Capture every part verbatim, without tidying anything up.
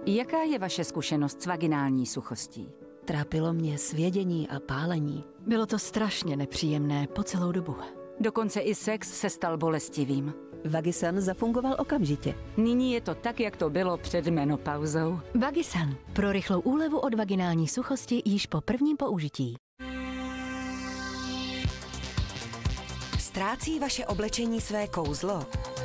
Jaká je vaše zkušenost s vaginální suchostí? Trápilo mě svědění a pálení. Bylo to strašně nepříjemné po celou dobu. Dokonce i sex se stal bolestivým. Vagisan zafungoval okamžitě. Nyní je to tak, jak to bylo před menopauzou. Vagisan. Pro rychlou úlevu od vaginální suchosti již po prvním použití. Ztrácí vaše oblečení své kouzlo?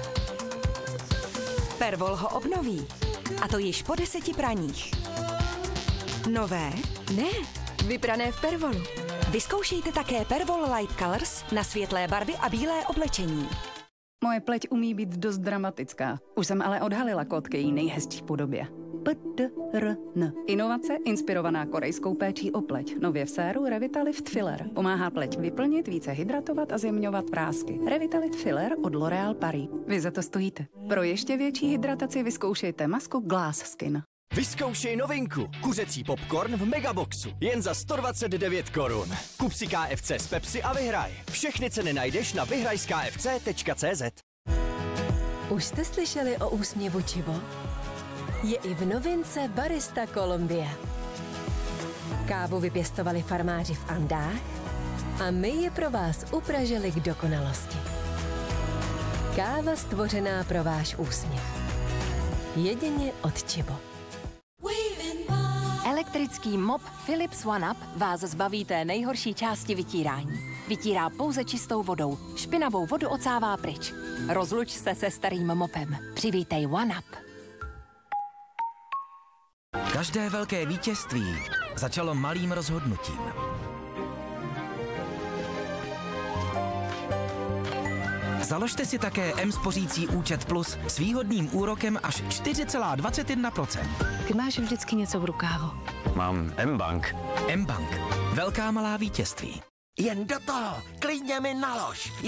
Pervol ho obnoví. A to již po deseti praních. Nové? Ne, vyprané v Pervolu. Vyzkoušejte také Pervol Light Colors na světlé barvy a bílé oblečení. Moje pleť umí být dost dramatická. Už jsem ale odhalila kód k její nejhezčí podobě. P D R N. Inovace inspirovaná korejskou péčí o pleť. Nově v séru Revitalift Filler. Pomáhá pleť vyplnit, více hydratovat a zjemňovat prásky. Revitalift Filler od L'Oréal Paris. Vy za to stojíte. Pro ještě větší hydrataci vyzkoušejte masku Glass Skin. Vyzkoušej novinku. Kuřecí popcorn v Megaboxu. Jen za sto dvacet devět korun. Kup si K F C z Pepsi a vyhraj. Všechny ceny najdeš na vyhraj z K F C tečka cé zet. Už jste slyšeli o úsměvu Chibo? Je i v novince Barista Colombia. Kávu vypěstovali farmáři v Andách a my je pro vás upražili k dokonalosti. Káva stvořená pro váš úsměv. Jedině od Chibo. Elektrický mop Philips OneUp vás zbaví té nejhorší části vytírání. Vytírá pouze čistou vodou. Špinavou vodu ocává pryč. Rozluč se se starým mopem. Přivítej OneUp. Každé velké vítězství začalo malým rozhodnutím. Založte si také M-spořící účet Plus s výhodným úrokem až čtyři celá dvacet jedna procenta. Ty máš vždycky něco v rukávu. Mám M-Bank. M-Bank. Velká malá vítězství. Jen do toho, klidně mi nalož.